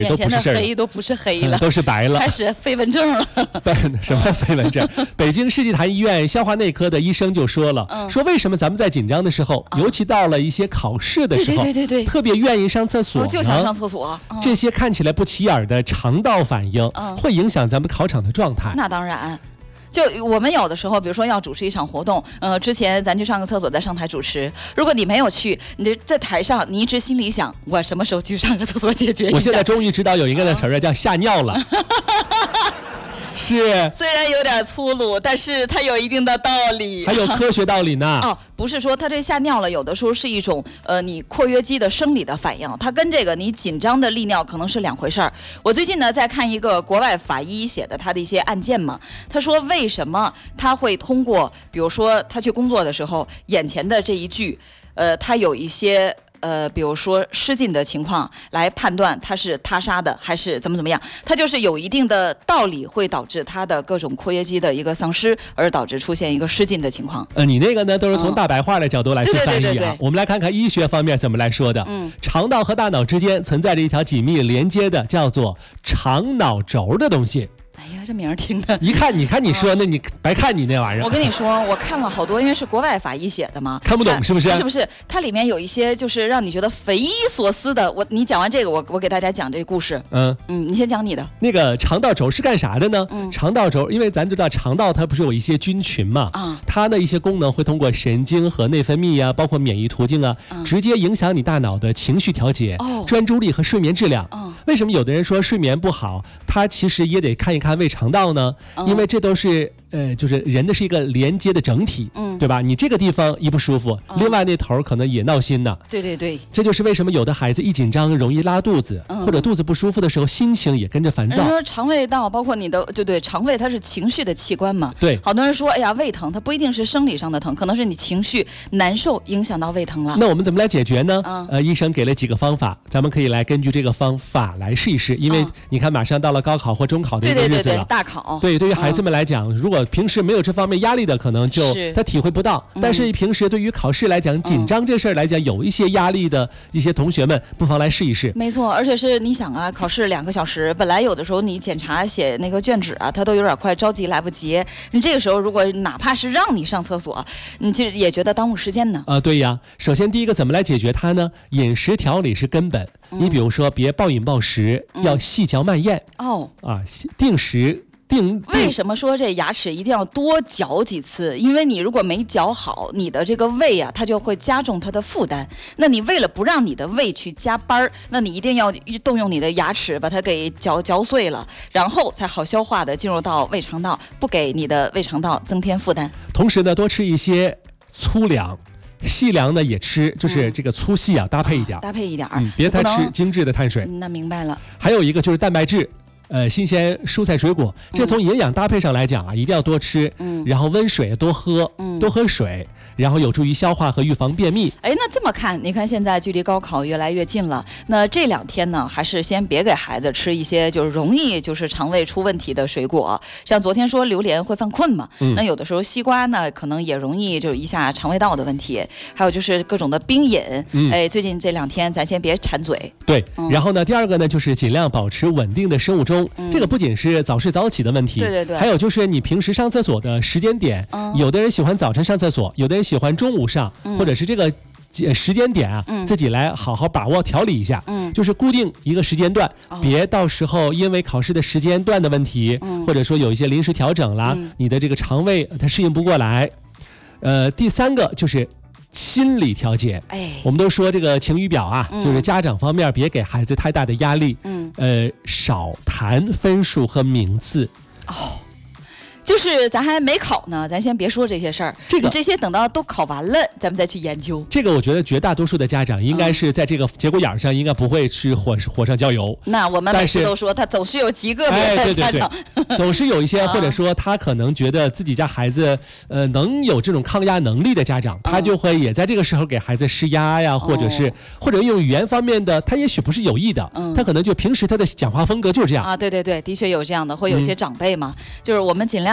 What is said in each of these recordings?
眼前的黑都不是黑了， 都是白了， 开始飞蚊症了。 什么飞蚊症？北京世纪坛医院消化内科的医生就说了，说为什么咱们在紧张的时候，尤其到了一些考试的时候， 对， 特别愿意上厕所， 我就想上厕所。 这些看起来不起眼的肠道反应，会影响咱们考场的状态。 那当然。就我们有的时候，比如说要主持一场活动，之前咱去上个厕所再上台主持。如果你没有去，你就在台上，你一直心里想，我什么时候去上个厕所解决一下？ 我现在终于知道有一个词儿叫吓尿了。是， 虽然有点粗鲁，但是它有一定的道理， 还有科学道理呢。 不是说它这吓尿了，有的时候是一种你括约肌的生理的反应，它跟这个你紧张的利尿可能是两回事儿。我最近呢在看一个国外法医写的他的一些案件嘛，他说为什么他会通过，比如说他去工作的时候，眼前的这一具，他有一些。比如说失禁的情况来判断它是他杀的还是怎么样，它就是有一定的道理，会导致它的各种括约肌的一个丧失，而导致出现一个失禁的情况。 你那个呢都是从大白话的角度来去翻译啊。我们来看看医学方面怎么来说的。肠道和大脑之间存在着一条紧密连接的叫做肠脑轴的东西。 哎呀，这名儿听的， 你看你说，那你白看你那玩意儿。 我跟你说，我看了好多，因为是国外法医写的嘛， 看不懂是不是？ 是不是？它里面有一些就是让你觉得匪夷所思的。你讲完这个，我给大家讲这个故事。你先讲你的。 那个肠道轴是干啥的呢？肠道轴，因为咱知道肠道它不是有一些菌群嘛，它的一些功能会通过神经和内分泌啊，包括免疫途径啊，直接影响你大脑的情绪调节、专注力和睡眠质量。为什么有的人说睡眠不好，他其实也得看一看胃肠道呢？因为这都是就是人的是一个连接的整体，对吧？你这个地方一不舒服，另外那头可能也闹心呢。 对， 这就是为什么有的孩子一紧张容易拉肚子，或者肚子不舒服的时候，心情也跟着烦躁。 人说肠胃道包括你的对，肠胃它是情绪的器官嘛。 对， 好多人说，哎呀，胃疼，它不一定是生理上的疼，可能是你情绪难受影响到胃疼了。 那我们怎么来解决呢？医生给了几个方法，咱们可以来根据这个方法来试一试。因为你看，马上到了高考或中考的一个日子了， 对，大考。 对于孩子们来讲，如果平时没有这方面压力的，可能就他体会不到。但是平时对于考试来讲，紧张这事儿来讲，有一些压力的一些同学们，不妨来试一试。 没错，而且是你想啊，考试2个小时，本来有的时候你检查写那个卷纸啊，它都有点快，着急来不及。你这个时候如果哪怕是让你上厕所，你其实也觉得耽误时间呢。 对呀。首先第一个怎么来解决它呢？饮食调理是根本。你比如说，别暴饮暴食，要细嚼慢咽。定时。 为什么说这牙齿一定要多嚼几次？因为你如果没嚼好，你的这个胃啊，它就会加重它的负担。那你为了不让你的胃去加班，那你一定要动用你的牙齿把它给嚼碎了，然后才好消化的进入到胃肠道，不给你的胃肠道增添负担。 同时呢，多吃一些粗粮。细粮呢也吃，就是这个粗细啊搭配一点，别太吃精致的碳水。 那明白了。 还有一个就是蛋白质。新鲜蔬菜水果，这从营养搭配上来讲啊，一定要多吃，然后温水多喝，多喝水，然后有助于消化和预防便秘。 那这么看，你看现在距离高考越来越近了，那这2天呢，还是先别给孩子吃一些就是容易就是肠胃出问题的水果，像昨天说榴莲会犯困嘛，那有的时候西瓜呢，可能也容易就一下肠胃道的问题，还有就是各种的冰饮，最近这2天咱先别馋嘴。 对，然后呢，第二个呢，就是尽量保持稳定的生物钟。这个不仅是早睡早起的问题， 对， 还有就是你平时上厕所的时间点，有的人喜欢早晨上厕所，有的人喜欢中午上，或者是这个时间点啊，自己来好好把握调理一下，就是固定一个时间段，别到时候因为考试的时间段的问题，或者说有一些临时调整啦，你的这个肠胃它适应不过来。第3个就是心理调节。我们都说这个晴雨表啊，就是家长方面别给孩子太大的压力，少谈分数和名次。 就是咱还没考呢，咱先别说这些事儿，这些等到都考完了，咱们再去研究。 这个我觉得绝大多数的家长应该是在这个节骨眼上，应该不会去火上浇油。 那我们每次都说，他总是有极个别的家长， 总是有一些，或者说他可能觉得自己家孩子能有这种抗压能力的家长，他就会也在这个时候给孩子施压呀，或者用语言方面的，他也许不是有意的，他可能就平时他的讲话风格就是这样啊。对，的确有这样的，会有些长辈嘛，就是我们尽量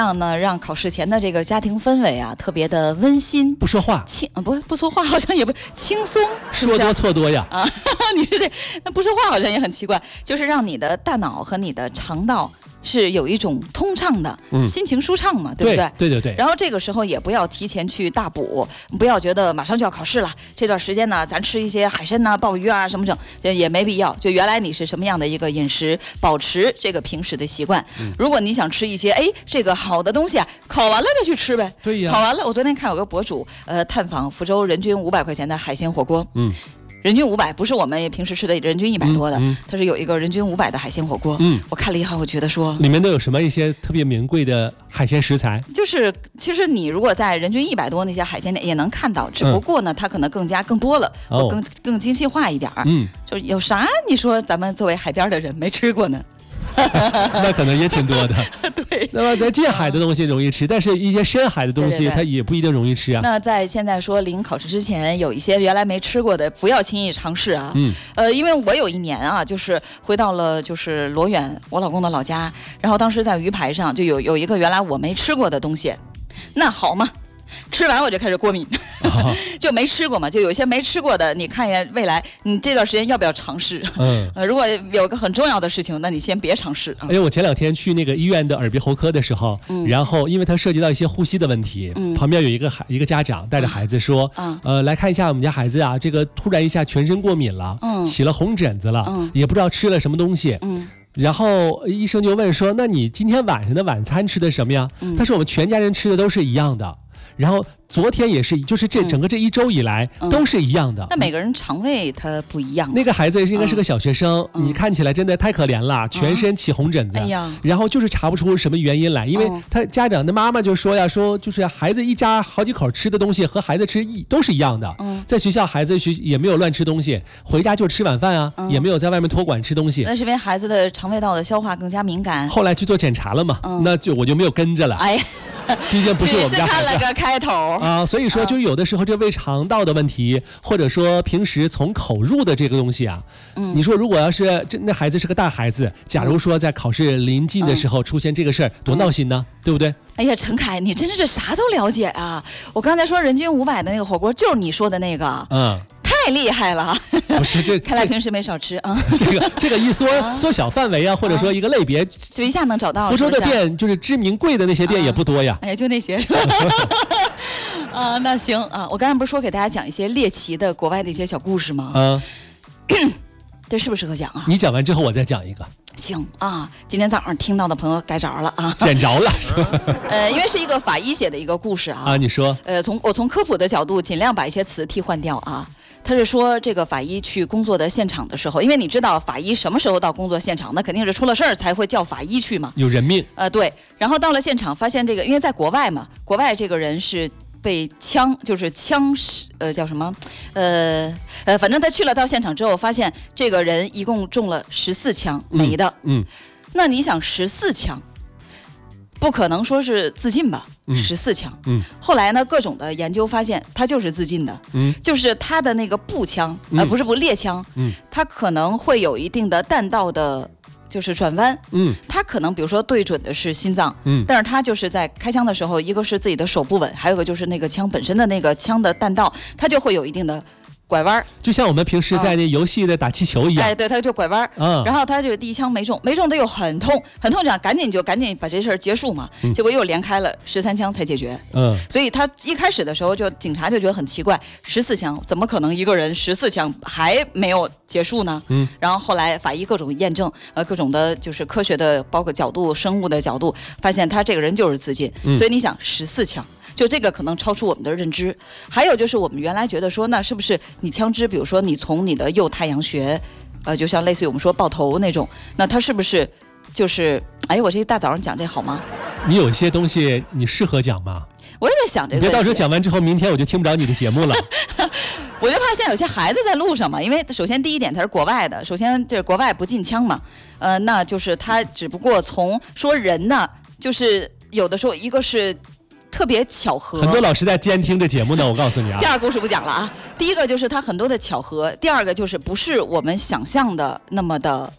样呢，让考试前的这个家庭氛围啊特别的温馨， 不说话， 不说话，好像也不轻松， 说多错多呀啊！你是这那不说话好像也很奇怪，就是让你的大脑和你的肠道是有一种通畅的，心情舒畅嘛，对不对？对。 然后这个时候也不要提前去大补，不要觉得马上就要考试了，这段时间呢，咱吃一些海参呐、鲍鱼啊什么整，也没必要。就原来你是什么样的一个饮食，保持这个平时的习惯。如果你想吃一些这个好的东西啊，考完了再去吃呗。 对呀。 考完了，我昨天看有个博主探访福州人均500块钱的海鲜火锅。人均500，不是我们平时吃的人均100多的，它是有一个人均500的海鲜火锅。我看了以后，我觉得说里面都有什么一些特别名贵的海鲜食材？ 就是其实你如果在人均100多那些海鲜店也能看到，只不过呢，它可能更多了，更精细化一点。就有啥？你说咱们作为海边的人没吃过呢？ 那可能也挺多的。 对。 那么在近海的东西容易吃，但是一些深海的东西它也不一定容易吃啊。 那在现在说临考试之前，有一些原来没吃过的，不要轻易尝试啊。因为我有一年啊，就是回到了就是罗远我老公的老家，然后当时在鱼排上就有一个原来我没吃过的东西，那好嘛。吃完我就开始过敏，就没吃过嘛，就有些没吃过的，你看一眼未来，你这段时间要不要尝试？如果有一个很重要的事情，那你先别尝试。 我前2天去那个医院的耳鼻喉科的时候，然后因为它涉及到一些呼吸的问题，旁边有一个家长带着孩子说，来看一下我们家孩子啊，这个突然一下全身过敏了，起了红疹子了，也不知道吃了什么东西。然后医生就问说，那你今天晚上的晚餐吃的什么呀？他说我们全家人吃的都是一样的。然后昨天也是，就是整个这1周以来都是一样的。 那每个人肠胃它不一样。 那个孩子应该是个小学生，你看起来真的太可怜了，全身起红疹子。然后就是查不出什么原因来，因为他家长的妈妈就说呀，说就是孩子一家好几口吃的东西和孩子吃都是一样的。在学校孩子也没有乱吃东西，回家就吃晚饭啊，也没有在外面托管吃东西。 那是因为孩子的肠胃道的消化更加敏感。 后来去做检查了嘛，那我就没有跟着了。毕竟不是我们家孩子。 只是看了个开头啊，所以说就有的时候这胃肠道的问题，或者说平时从口入的这个东西啊，你说如果要是那孩子是个大孩子，假如说在考试临近的时候出现这个事儿，多闹心呢，对不对？ 哎呀，陈凯，你真是啥都了解啊！我刚才说人均500的那个火锅，就是你说的那个，太厉害了。 不是这， 看来平时没少吃啊。 这个一缩小范围啊，或者说一个类别， 就一下能找到。 福州的店就是知名贵的那些店也不多呀。 就那些是吧？那行啊，我刚才不是说给大家讲一些猎奇的国外的一些小故事吗？这适不适合讲啊？ 你讲完之后我再讲一个。 行啊，今天早上听到的朋友该着了啊， 捡着了是吧？ 因为是一个法医写的一个故事啊。 你说。 我从科普的角度尽量把一些词替换掉啊。他是说这个法医去工作的现场的时候，因为你知道法医什么时候到工作现场，那肯定是出了事儿才会叫法医去嘛， 有人命。 对。然后到了现场发现这个，因为在国外嘛，国外这个人是被就是枪叫什么反正他去了到现场之后，发现这个人一共中了14枪没的。那你想14枪，不可能说是自尽吧？14枪。后来呢，各种的研究发现他就是自尽的。就是他的那个步枪，不是猎枪，他可能会有一定的弹道的。就是转弯，他可能比如说对准的是心脏，但是他就是在开枪的时候，一个是自己的手不稳，还有一个就是那个枪本身的那个枪的弹道，他就会有一定的拐弯， 就像我们平时在那游戏的打气球一样。 对，他就拐弯，然后他就第一枪没中的又很痛，这样赶紧把这事儿结束嘛。结果又连开了13枪才解决。所以他一开始的时候警察就觉得很奇怪，14枪怎么可能一个人14枪还没有结束呢？然后后来法医各种验证，各种的就是科学的包括角度、生物的角度，发现他这个人就是自尽。所以你想14枪。就这个可能超出我们的认知。还有就是我们原来觉得说，那是不是你枪支，比如说你从你的右太阳穴，就像类似于我们说爆头那种，那它是不是就是，我这一大早上讲这好吗？ 你有一些东西你适合讲吗？ 我也在想这个。 别到时候讲完之后，明天我就听不着你的节目了。 我就怕现在有些孩子在路上嘛，因为首先第一点它是国外的，首先这国外不禁枪嘛，那就是他只不过从说人呢，就是有的时候一个是。特别巧合， 很多老师在监听这节目呢。我告诉你啊， 第二个故事不讲了啊。第一个就是它很多的巧合，第二个就是不是我们想象的那么的，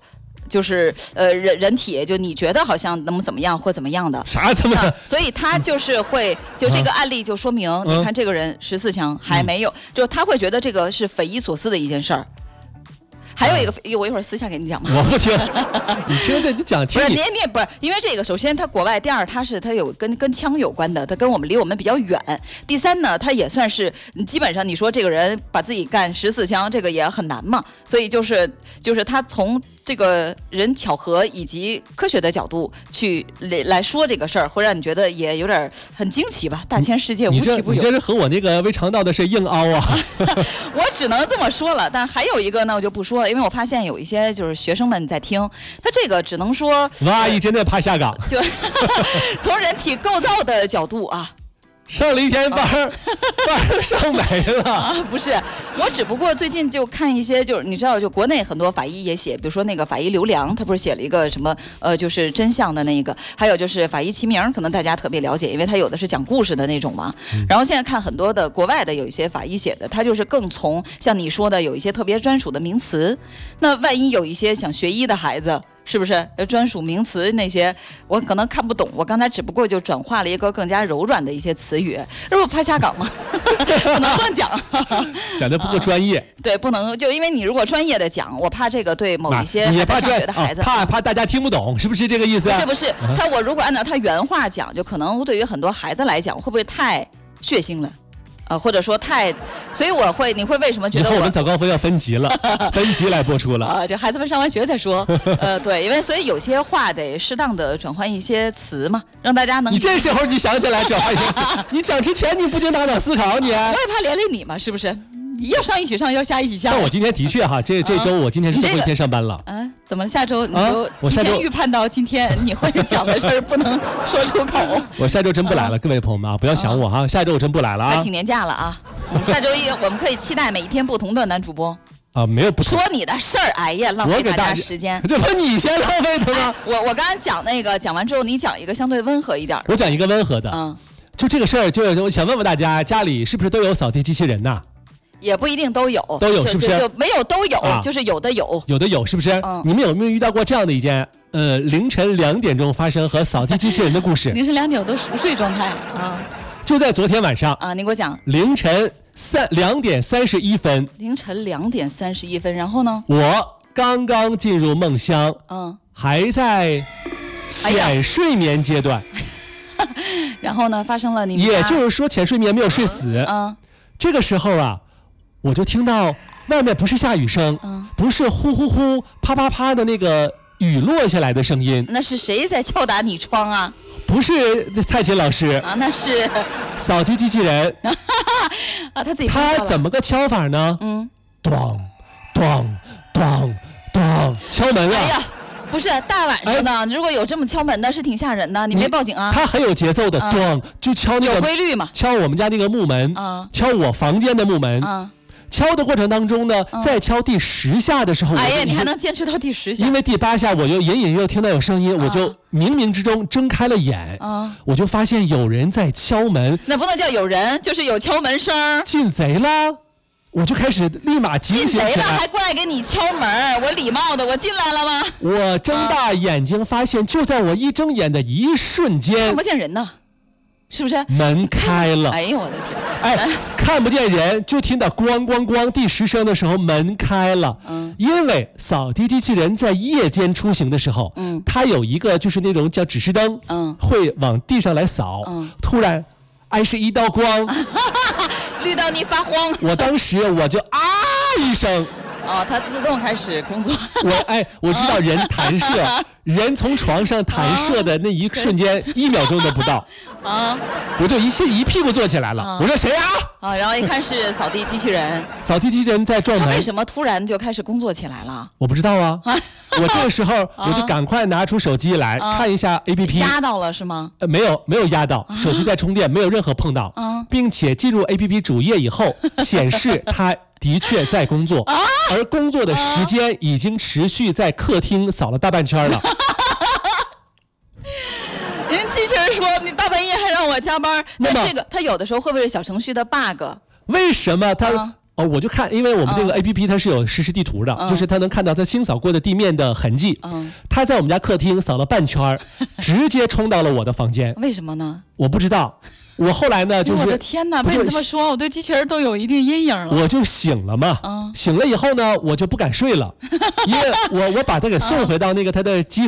就是人体就你觉得好像怎么样或怎么样的啥怎么样？ 所以他就是会就这个案例就说明，你看这个人14强还没有，就他会觉得这个是匪夷所思的一件事儿。还有一个，我一会儿私下给你讲吧。 我不听，你听着，你讲听你也不是，因为这个，首先它国外，第二它有跟枪有关的，它跟离我们比较远。第三呢，它也算是基本上你说这个人把自己干14枪，这个也很难嘛。所以就是他从这个人巧合以及科学的角度去来说这个事儿，会让你觉得也有点很惊奇吧？大千世界无奇不有。 你这是和我那个胃肠道的是硬凹啊！ 我只能这么说了，但还有一个呢，我就不说了，因为我发现有一些就是学生们在听，他这个只能说， 王阿姨真的怕下岗， 就从人体构造的角度啊。 上了一天班上没了啊！不是，我只不过最近就看一些，就是你知道，就国内很多法医也写，比如说那个法医刘良，他不是写了一个什么就是真相的那个，还有就是法医齐名，可能大家特别了解，因为他有的是讲故事的那种嘛。然后现在看很多的国外的有一些法医写的，他就是更从像你说的有一些特别专属的名词，那万一有一些想学医的孩子。是不是专属名词那些我可能看不懂，我刚才只不过就转化了一个更加柔软的一些词语，这不怕下岗吗？不能乱讲， 讲的不够专业。 对，不能就因为你如果专业的讲，我怕这个对某一些还在上学的孩子， 怕大家听不懂，是不是这个意思？ 不是，我如果按照他原话讲，就可能对于很多孩子来讲，会不会太血腥了？或者说所以你会为什么觉得我们早高峰要分级了，分级来播出了这孩子们上完学再说。对，因为所以有些话得适当的转换一些词嘛，让大家能。 你这时候你想起来转换一些词，你讲之前你不经大脑思考你？我也怕连累你嘛，是不是？要上一起上，要下一起下。 但我今天的确哈，这周我今天是最后一天上班了。 怎么下周你就提前预判到今天你会讲的事儿不能说出口？ 我下周真不来了，各位朋友们啊，不要想我哈，下周我真不来了啊。 请年假了啊！下周一我们可以期待每一天不同的男主播。 没有不说你的事儿，哎呀，浪费大家时间。 这不你先浪费的吗？ 我刚才讲那个，讲完之后你讲一个相对温和一点。 我讲一个温和的。就这个事儿，就我想问问大家，家里是不是都有扫地机器人呐？也不一定都有， 是不是？ 就没有都有，就是有的有， 有的有，是不是？你们有没有遇到过这样的一件凌晨2点钟发生和扫地机器人的故事？ 凌晨2点我都熟睡状态啊。 就在昨天晚上啊，您给我讲。 凌晨2点31分。 凌晨2点31分，然后呢？ 我刚刚进入梦乡，还在浅睡眠阶段。 然后呢，发生了也就是说浅睡眠没有睡死。这个时候啊，我就听到外面不是下雨声，不是呼呼呼、啪啪啪的那个雨落下来的声音。 那是谁在敲打你窗啊？ 不是蔡琴老师啊，那是扫地机器人。 他自己他怎么个敲法呢？咚咚咚咚，敲门了。 哎呀，不是大晚上的，如果有这么敲门的，是挺吓人的。你没报警啊？ 他很有节奏的，咚就敲那个有规律嘛， 敲我们家那个木门，敲我房间的木门。敲的过程当中呢，在敲第10下的时候， 哎呀，你还能坚持到第10下？ 因为第8下我就隐隐约听到有声音，我就冥冥之中睁开了眼，我就发现有人在敲门。 那不能叫有人，就是有敲门声。 进贼了，我就开始立马警醒起来。 进贼了还过来给你敲门，我礼貌的，我进来了吗？ 我睁大眼睛发现，就在我一睁眼的一瞬间， 看不见人呢。是不是门开了？ 哎呦我的天！ 看不见人，就听到咣咣咣第10声的时候，门开了。因为扫地机器人在夜间出行的时候，它有一个就是那种叫指示灯，会往地上来扫。突然，是一道光， 绿到你发慌。 我当时我就一声。 它自动开始工作。 我知道人弹射，人从床上弹射的那一瞬间，1秒钟都不到。我就一屁股坐起来了。我说谁呀？ 然后一看是扫地机器人。 扫地机器人在撞门。 他为什么突然就开始工作起来了？ 我不知道啊。我这个时候我就赶快拿出手机来看一下 APP。 压到了是吗？ 没有压到，手机在充电，没有任何碰到。并且进入 APP 主页以后，显示它的确在工作，而工作的时间已经持续在客厅扫了大半圈了。 人机器人说你大半夜还让我加班，那这个他有的时候会不会是小程序的 bug？ 为什么他我就看，因为我们这个 APP 它是有实时地图的，就是它能看到它清扫过的地面的痕迹。它在我们家客厅扫了半圈，直接冲到了我的房间。 为什么呢？ 我不知道。我后来呢，就是我的天哪！被你这么说，我对机器人都有一定阴影了。 我就醒了嘛，醒了以后呢，我就不敢睡了，因为我把它给送回到那个它的机